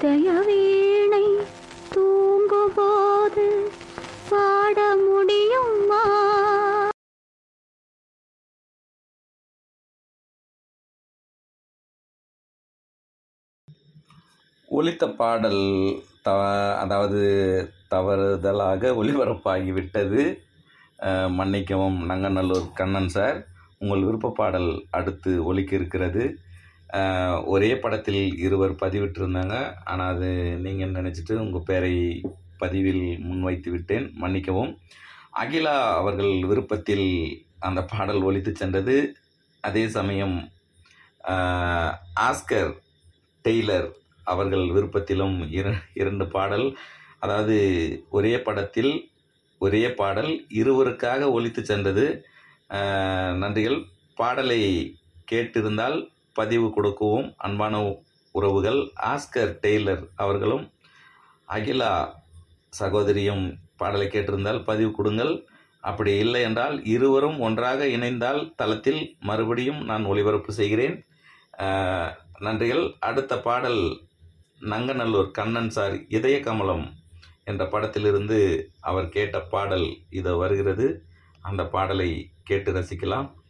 இதய வீணை தூங்கும்போது பாட முடியுமா? ஒலித்த பாடல் அதாவது தவறுதலாக ஒளிபரப்பாகிவிட்டது. மன்னிக்கவும் நங்கநல்லூர் கண்ணன் சார். உங்கள் விருப்ப பாடல் அடுத்து ஒலிக்க இருக்கிறது. ஒரே படத்தில் இருவர் பதிவிட்டிருந்தாங்க. ஆனால் அது நீங்கள் நினச்சிட்டு உங்கள் பேரை பதிவில் முன்வைத்து விட்டேன், மன்னிக்கவும். அகிலா அவர்கள் விருப்பத்தில் அந்த பாடல் ஒலித்து சென்றது. அதே சமயம் ஆஸ்கர் டெய்லர் அவர்கள் விருப்பத்திலும் இரண்டு பாடல், அதாவது ஒரே படத்தில் ஒரே பாடல் இருவருக்காக ஒலித்து சென்றது. நன்றிகள். பாடலை கேட்டிருந்தால் பதிவு கொடுக்கவும். அன்பான உறவுகள், ஆஸ்கர் டெய்லர் அவர்களும் அகிலா சகோதரியும் பாடலை கேட்டிருந்தால் பதிவு கொடுங்கள். அப்படி இல்லை என்றால் இருவரும் ஒன்றாக இணைந்தால் தளத்தில் மறுபடியும் நான் ஒளிபரப்பு செய்கிறேன். நன்றிகள். அடுத்த பாடல் நங்கநல்லூர் கண்ணன் சார் இதய கமலம் என்ற படத்திலிருந்து அவர் கேட்ட பாடல் இதோ வருகிறது. அந்த பாடலை கேட்டு ரசிக்கலாம்.